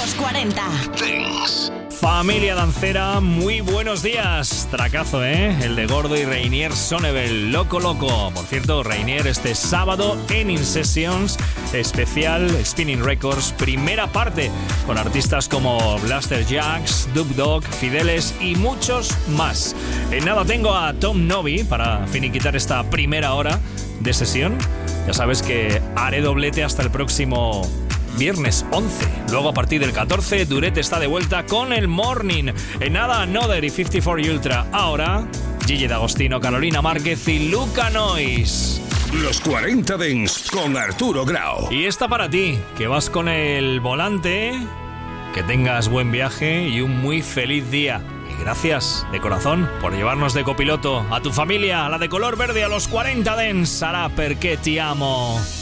Los 40 Dance. Familia dancera, muy buenos días. Tracazo, el de Gordo y Reinier Sonnebel, loco. Por cierto, Reinier este sábado en In Sessions, especial Spinning Records, primera parte, con artistas como Blaster Jacks, Dub Dog, Fideles y muchos más. En nada tengo a Tom Novi para finiquitar esta primera hora de sesión. Ya sabes que haré doblete hasta el próximo viernes 11. Luego a partir del 14, Duret está de vuelta con el Morning. En nada, Another y 54 Ultra. Ahora, Gigi D'Agostino, Carolina Márquez y Luca Nois. Los 40 Dance con Arturo Grau. Y esta para ti, que vas con el volante. Que tengas buen viaje y un muy feliz día. Y gracias de corazón por llevarnos de copiloto a tu familia, a la de color verde, a los 40 Dance. Sarà perché ti amo.